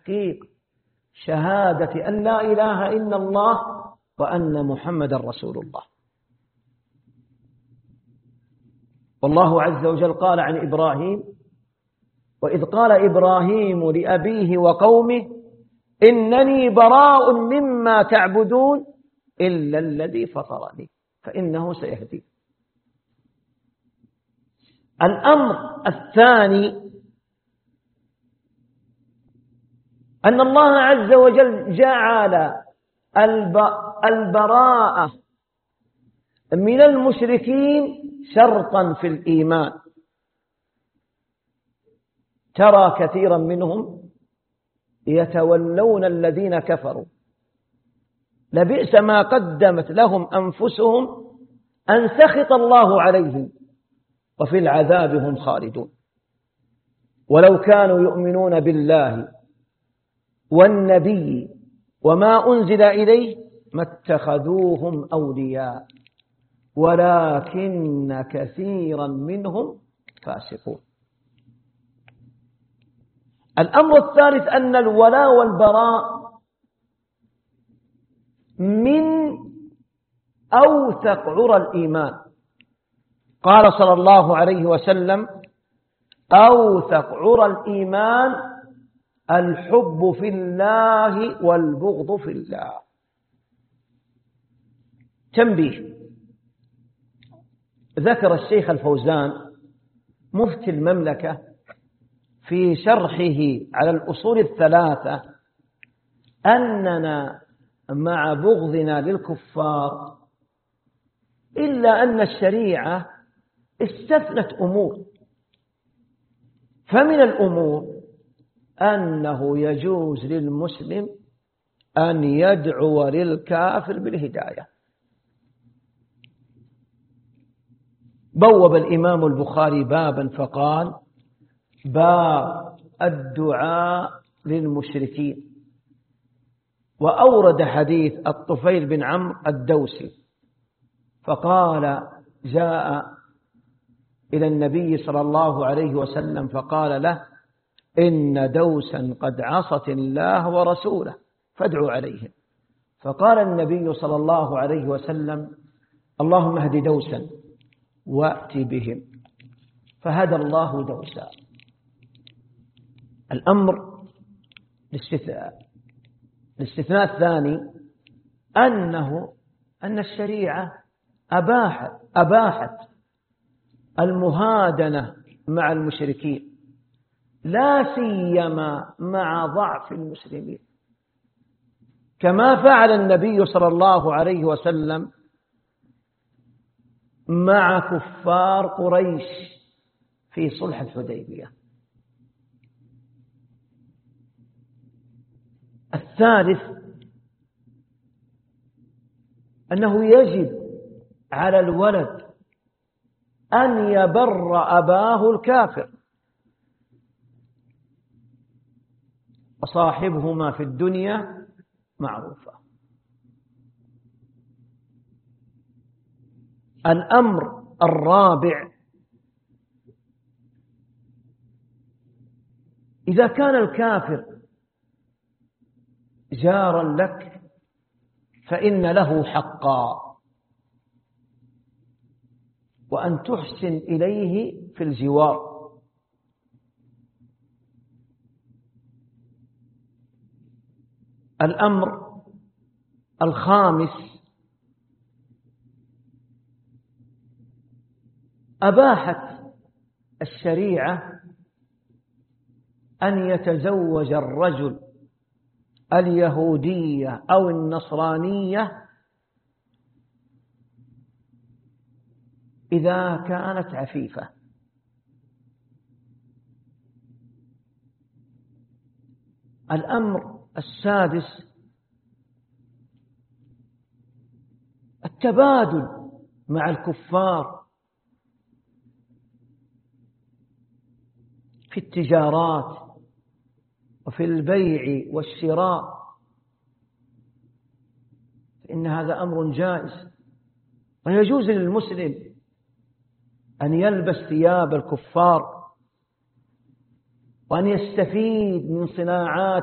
تحقيق شهادة أن لا إله إلا الله وأن محمدا رسول الله. والله عز وجل قال عن إبراهيم: وإذ قال إبراهيم لأبيه وقومه إنني براء مما تعبدون إلا الذي فطرني فإنه سيهدي. الأمر الثاني أن الله عز وجل جعل البراءة من المشركين شرطا في الإيمان. ترى كثيرا منهم يتولون الذين كفروا، لبئس ما قدمت لهم أنفسهم أن سخط الله عليهم وفي العذاب هم خالدون. ولو كانوا يؤمنون بالله والنبي وما أنزل إليه ما اتخذوهم أولياء ولكن كثيرا منهم فاسقون. الأمر الثالث أن الولاء والبراء من أوثق عرى الإيمان. قال صلى الله عليه وسلم: أوثق عرى الإيمان الحب في الله والبغض في الله. تنبيه: ذكر الشيخ الفوزان مفتي المملكة في شرحه على الأصول الثلاثة أننا مع بغضنا للكفار إلا أن الشريعة استثنت أمور. فمن الأمور أنه يجوز للمسلم أن يدعو للكافر بالهداية. بوب الإمام البخاري بابا فقال: باب الدعاء للمشركين، وأورد حديث الطفيل بن عمرو الدوسي فقال: جاء إلى النبي صلى الله عليه وسلم فقال له: إن دوسا قد عصت الله ورسوله فادعوا عليهم. فقال النبي صلى الله عليه وسلم: اللهم اهد دوسا وأت بهم، فهدى الله دوسا. الأمر الاستثناء الثاني أن الشريعة أباحت المهادنة مع المشركين، لا سيما مع ضعف المسلمين، كما فعل النبي صلى الله عليه وسلم مع كفار قريش في صلح الحديبية. الثالث أنه يجب على الولد أن يبر أباه الكافر، وصاحبهما في الدنيا معروفة. الأمر الرابع: إذا كان الكافر جارا لك فإن له حقا، وأن تحسن إليه في الجوار. الأمر الخامس: أباحت الشريعة أن يتزوج الرجل اليهودية أو النصرانية إذا كانت عفيفة. الأمر السادس: التبادل مع الكفار في التجارات وفي البيع والشراء، فإن هذا أمر جائز، ويجوز للمسلم أن يلبس ثياب الكفار وأن يستفيد من صناعات